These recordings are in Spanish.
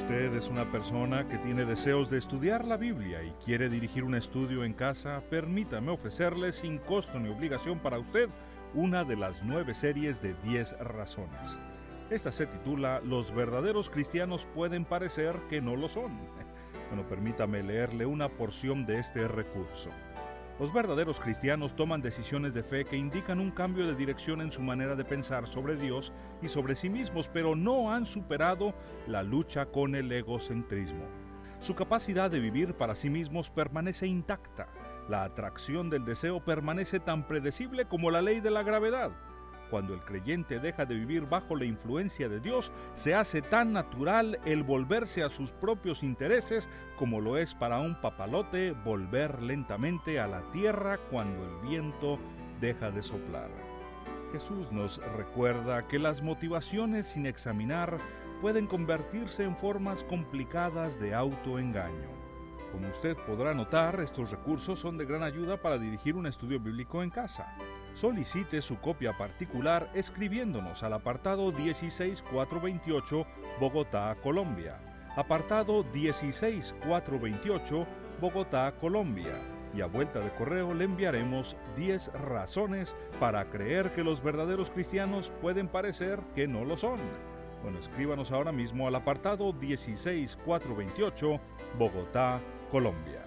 usted es una persona que tiene deseos de estudiar la Biblia y quiere dirigir un estudio en casa, permítame ofrecerle sin costo ni obligación para usted una de las 9 series de 10 razones. Esta se titula Los verdaderos cristianos pueden parecer que no lo son. Bueno, permítame leerle una porción de este recurso. Los verdaderos cristianos toman decisiones de fe que indican un cambio de dirección en su manera de pensar sobre Dios y sobre sí mismos, pero no han superado la lucha con el egocentrismo. Su capacidad de vivir para sí mismos permanece intacta. La atracción del deseo permanece tan predecible como la ley de la gravedad. Cuando el creyente deja de vivir bajo la influencia de Dios, se hace tan natural el volverse a sus propios intereses como lo es para un papalote volver lentamente a la tierra cuando el viento deja de soplar. Jesús nos recuerda que las motivaciones sin examinar pueden convertirse en formas complicadas de autoengaño. Como usted podrá notar, estos recursos son de gran ayuda para dirigir un estudio bíblico en casa. Solicite su copia particular escribiéndonos al apartado 16428, Bogotá, Colombia. Apartado 16428, Bogotá, Colombia. Y a vuelta de correo le enviaremos 10 razones para creer que los verdaderos cristianos pueden parecer que no lo son. Bueno, escríbanos ahora mismo al apartado 16428, Bogotá, Colombia.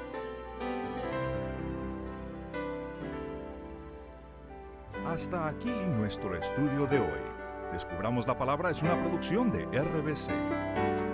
Hasta aquí nuestro estudio de hoy. Descubramos la Palabra es una producción de RBC.